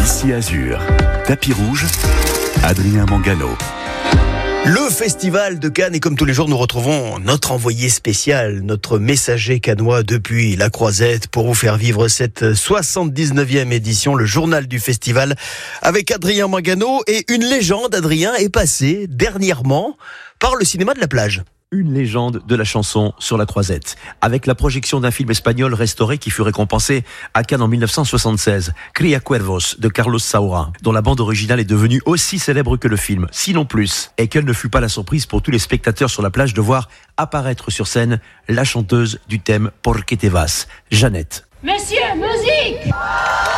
Ici Azur, tapis rouge, Adrien Mangano. Le festival de Cannes, et comme tous les jours, nous retrouvons notre envoyé spécial, notre messager cannois depuis la Croisette pour vous faire vivre cette 79e édition, le journal du festival, avec Adrien Mangano. Et une légende, Adrien, est passée dernièrement par le cinéma de la plage. Une légende de la chanson sur la Croisette, avec la projection d'un film espagnol restauré qui fut récompensé à Cannes en 1976, Cria Cuervos de Carlos Saura, dont la bande originale est devenue aussi célèbre que le film, sinon plus, et quelle ne fut pas la surprise pour tous les spectateurs sur la plage de voir apparaître sur scène la chanteuse du thème Por qué te vas, Jeannette. Messieurs, musique!